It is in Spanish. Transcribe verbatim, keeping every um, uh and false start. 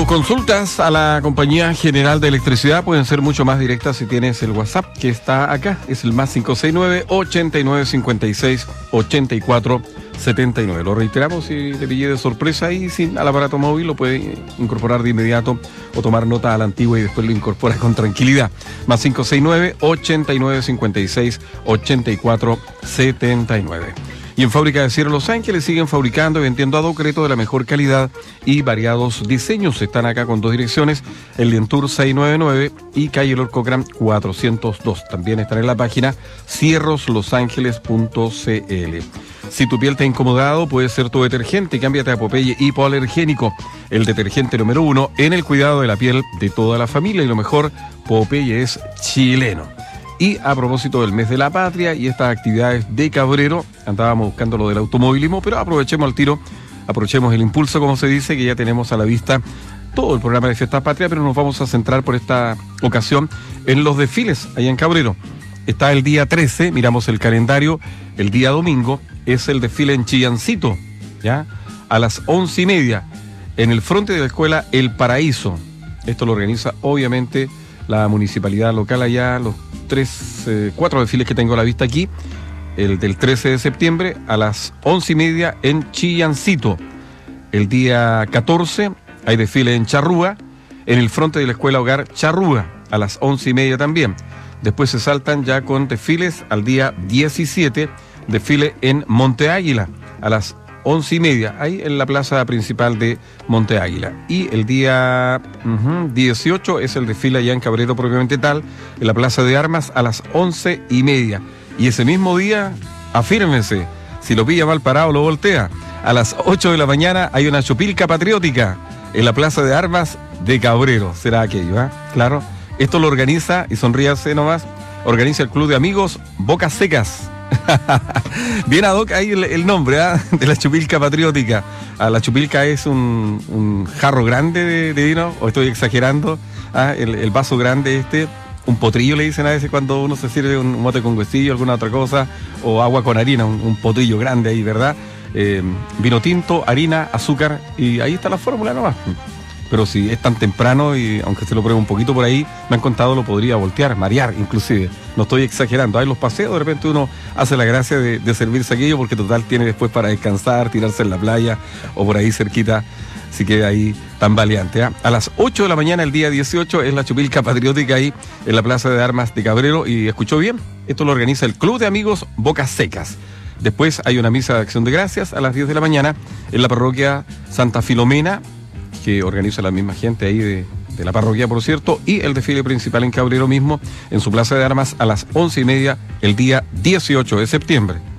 Tus consultas a la Compañía General de Electricidad pueden ser mucho más directas si tienes el WhatsApp que está acá. Es el más cinco seis nueve, ochenta y nueve cincuenta y seis, ochenta y cuatro setenta y nueve. Lo reiteramos, si le pillé de sorpresa y sin al aparato móvil lo puede incorporar de inmediato o tomar nota a la antigua y después lo incorpora con tranquilidad. Más cinco seis nueve, ochenta y nueve cincuenta y seis, ochenta y cuatro setenta y nueve. Y en Fábrica de Cierre Los Ángeles siguen fabricando y vendiendo adocreto de la mejor calidad y variados diseños. Están acá con dos direcciones, el Lientour seiscientos noventa y nueve y calle Lord Cochrane cuatrocientos dos. También están en la página cierros los ángeles punto c l. Si tu piel te ha incomodado, puede ser tu detergente. Cámbiate a Popeye hipoalergénico, el detergente número uno en el cuidado de la piel de toda la familia. Y lo mejor, Popeye es chileno. Y a propósito del mes de la patria y estas actividades de Cabrero, andábamos buscando lo del automovilismo, pero aprovechemos el tiro, aprovechemos el impulso, como se dice, que ya tenemos a la vista todo el programa de Fiestas Patria, pero nos vamos a centrar por esta ocasión en los desfiles allá en Cabrero. Está el día trece, miramos el calendario, el día domingo es el desfile en Chillancito, ¿ya? A las once y media, en el frente de la escuela El Paraíso. Esto lo organiza, obviamente, la municipalidad local allá, los tres, eh, cuatro desfiles que tengo a la vista aquí. El del trece de septiembre a las once y media en Chillancito. El día catorce hay desfile en Charrúa, en el frente de la escuela Hogar Charrúa, a las once y media también. Después se saltan ya con desfiles al día diecisiete, desfile en Monte Águila, a las once y media, ahí en la plaza principal de Monte Águila. Y el día uh-huh, dieciocho es el desfile allá en Cabrero propiamente tal, en la plaza de armas a las once y media. Y ese mismo día, afírmense, si lo pilla mal parado lo voltea. A las ocho de la mañana hay una chupilca patriótica en la plaza de armas de Cabrero. Será aquello, ¿eh? Claro. Esto lo organiza, y sonríase nomás, organiza el Club de Amigos Bocas Secas. Bien ad hoc ahí el, el nombre, ¿eh? De la chupilca patriótica. Ah, la chupilca es un, un jarro grande de, de vino, o estoy exagerando, ¿ah? el, el vaso grande este, un potrillo le dicen a veces cuando uno se sirve un mote con huesillo, alguna otra cosa, o agua con harina, un, un potrillo grande ahí, ¿verdad? Eh, vino tinto, harina, azúcar, y ahí está la fórmula nomás. Pero si es tan temprano y aunque se lo pruebe un poquito por ahí, me han contado lo podría voltear, marear inclusive. No estoy exagerando. Hay los paseos, de repente uno hace la gracia de, de servirse aquello porque total tiene después para descansar, tirarse en la playa o por ahí cerquita, si queda ahí tan valiente. ¿eh? A las ocho de la mañana el día dieciocho es la chupilca patriótica ahí en la Plaza de Armas de Cabrero. Y escuchó bien, esto lo organiza el Club de Amigos Bocas Secas. Después hay una misa de acción de gracias a las diez de la mañana en la parroquia Santa Filomena, que organiza la misma gente ahí de, de la parroquia, por cierto, y el desfile principal en Cabrero mismo, en su plaza de armas, a las once y media, el día dieciocho de septiembre.